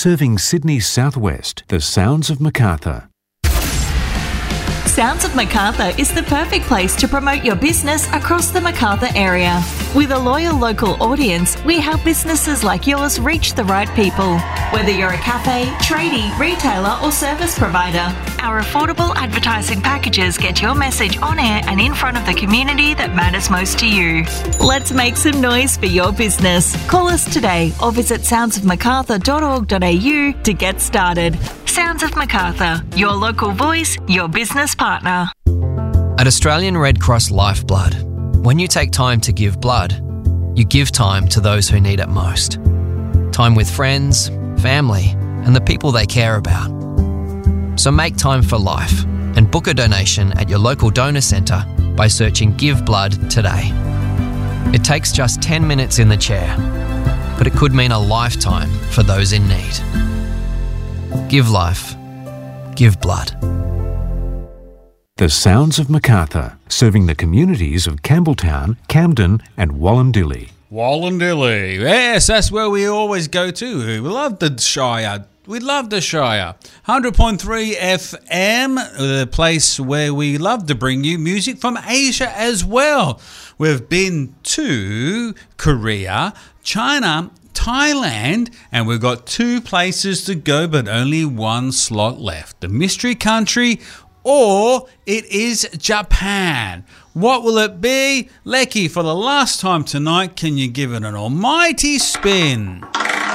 serving Sydney's southwest, the sounds of Macarthur. Sounds of Macarthur is the perfect place to promote your business across the Macarthur area. With a loyal local audience, we help businesses like yours reach the right people. Whether you're a cafe, tradie, retailer or service provider, our affordable advertising packages get your message on air and in front of the community that matters most to you. Let's make some noise for your business. Call us today or visit soundsofmacarthur.org.au to get started. Sounds of Macarthur, your local voice, your business partner. At Australian Red Cross Lifeblood, when you take time to give blood, you give time to those who need it most. Time with friends, family, and the people they care about. So make time for life and book a donation at your local donor centre by searching Give Blood today. It takes just 10 minutes in the chair, but it could mean a lifetime for those in need. Give life. Give blood. The sounds of Macarthur, serving the communities of Campbelltown, Camden and Wallandilly. Wallandilly. Yes, that's where we always go to. We love the Shire. We love the Shire. 100.3 FM, the place where we love to bring you music from Asia as well. We've been to Korea, China, Thailand, and we've got 2 places to go, but only 1 slot left. The mystery country, or it is Japan. What will it be? Lecky, for the last time tonight, can you give it an almighty spin?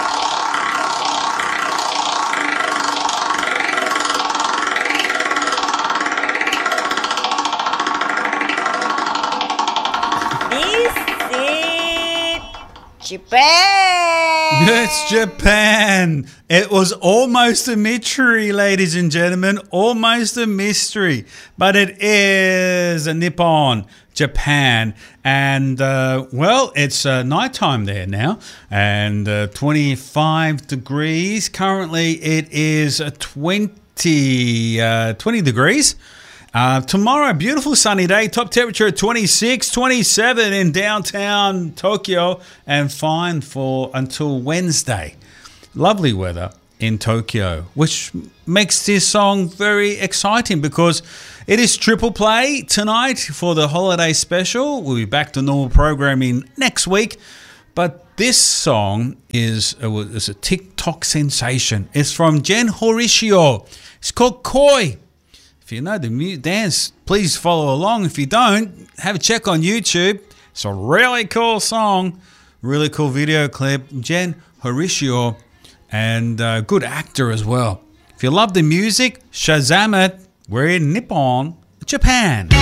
Japan! It's Japan. It was almost a mystery, ladies and gentlemen. Almost a mystery. But it is a Nippon, Japan. And, it's nighttime there now. And 25 degrees. Currently, it is 20 degrees. Tomorrow, beautiful sunny day, top temperature at 26, 27 in downtown Tokyo, and fine for until Wednesday. Lovely weather in Tokyo, which makes this song very exciting because it is triple play tonight for the holiday special. We'll be back to normal programming next week, but this song is a TikTok sensation. It's from Jen Horatio. It's called Koi. If you know the dance, please follow along. If you don't, have a check on YouTube. It's a really cool song, really cool video clip. Jen Horatio, and good actor as well. If you love the music, Shazam it. We're in Nippon, Japan.